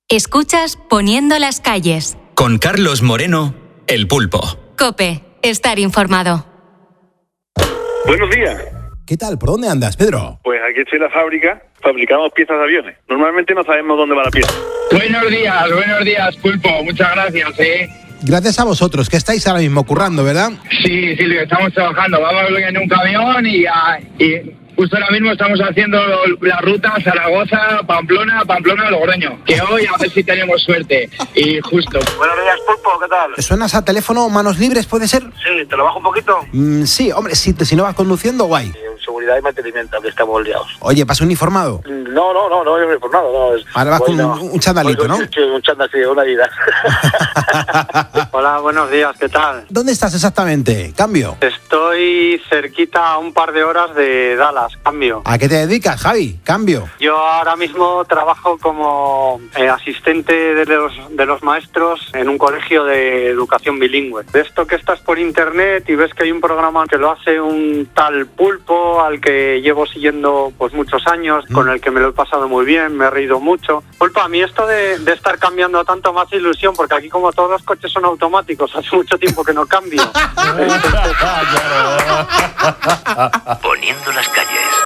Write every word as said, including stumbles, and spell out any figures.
Escuchas Poniendo las calles. Con Carlos Moreno, El Pulpo. COPE. Estar informado. Buenos días. ¿Qué tal? ¿Por dónde andas, Pedro? Pues aquí estoy en la fábrica, fabricamos piezas de aviones. Normalmente no sabemos dónde va la pieza. Buenos días, buenos días, Pulpo. Muchas gracias, ¿eh? Gracias a vosotros, que estáis ahora mismo currando, ¿verdad? Sí, sí, estamos trabajando. Vamos en un camión y, y justo ahora mismo estamos haciendo la ruta Zaragoza, Pamplona, Pamplona, Logroño. Que hoy a ver si tenemos suerte. Y justo. Buenos días, Pulpo, ¿qué tal? ¿Suenas a teléfono manos libres, puede ser? Sí, ¿te lo bajo un poquito? Mm, sí, hombre, si, si no vas conduciendo, guay. En seguridad y mantenimiento, que estamos liados. Oye, ¿vas uniformado? No, no, no, no voy uniformado, no. Es, Ahora vas voy, con no. un, un chandalito, ¿no? Sí, un chandal, sí, una vida. Hola, buenos días, ¿qué tal? ¿Dónde estás exactamente? ¿Cambio? Estoy cerquita a un par de horas de Dallas, cambio. ¿A qué te dedicas, Javi? ¿Cambio? Yo ahora mismo trabajo como eh, asistente de los, de los maestros en un colegio de educación bilingüe. De esto que estás por internet y ves que hay un programa que lo hace un tal Pulpo al que llevo siguiendo pues muchos años, mm. con el que me lo he pasado muy bien, me he reído mucho. Pulpo, a mí esto de, de estar cambiando tanto más ilusión, porque aquí como todos los coches son automáticos, hace mucho tiempo que no cambio. Poniendo las calles.